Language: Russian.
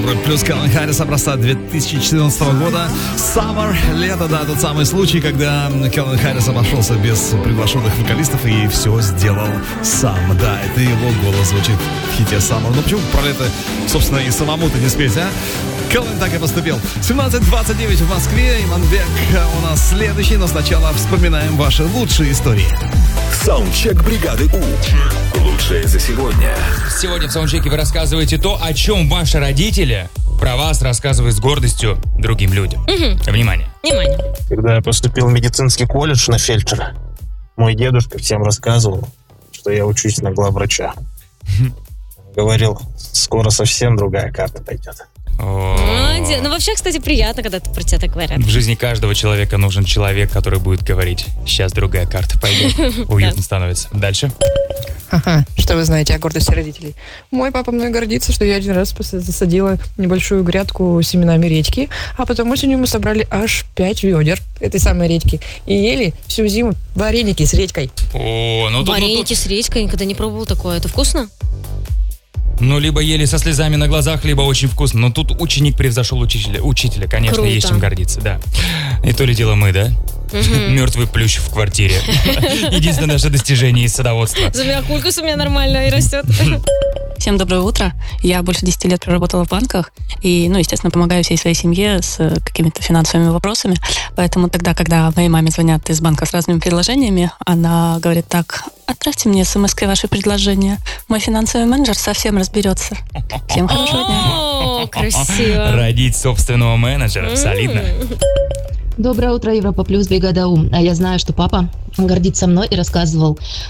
Европе плюс Калвин Харрис образца 2014 года. Summer, лето, да, тот самый случай, когда Калвин Харрис обошелся без приглашенных вокалистов и все сделал сам. Да, это его голос звучит в хите Summer. Но почему про это, собственно, и самому-то не спеть, а? Калвин так и поступил. 17:29 в Москве. Иманбек у нас следующий, но сначала вспоминаем ваши лучшие истории. Саундчек бригады У. Лучшее за сегодня. Сегодня в саундчеке вы рассказываете то, о чем ваши родители про вас рассказывают с гордостью другим людям. Внимание. Внимание. Когда я поступил в медицинский колледж на фельдшера, мой дедушка всем рассказывал, что я учусь на главврача. Говорил, скоро совсем другая карта пойдет. Молодец. Ну, вообще, кстати, приятно, когда про тебя так говорят. В жизни каждого человека нужен человек, который будет говорить: сейчас другая карта пойдет. Уютно становится. Дальше. Ага, что вы знаете о гордости родителей? Мой папа мной гордится, что я один раз засадила небольшую грядку семенами редьки, а потом осенью мы собрали аж 5 ведер этой самой редьки и ели всю зиму вареники с редькой. О, ну тут... Вареники с редькой, никогда не пробовал такое. Это вкусно? Ну, либо ели со слезами на глазах, либо очень вкусно. Но тут ученик превзошел учителя. Конечно, Круто. есть чем гордиться, да. И то ли дело мы, да? Мертвый плющ в квартире. Единственное наше достижение из садоводства. Зумиакулькус у меня нормально и растет. Всем доброе утро. Я больше 10 лет проработала в банках и, естественно, помогаю всей своей семье с какими-то финансовыми вопросами. Поэтому тогда, когда моей маме звонят из банка с разными предложениями, она говорит так: отправьте мне смс-кой ваше предложение. Мой финансовый менеджер совсем разберется. Всем хорошего дня. О, красиво. Родить собственного менеджера. Солидно. Доброе утро, Европа плюс, бригада У. А я знаю, что папа гордится мной и рассказывал: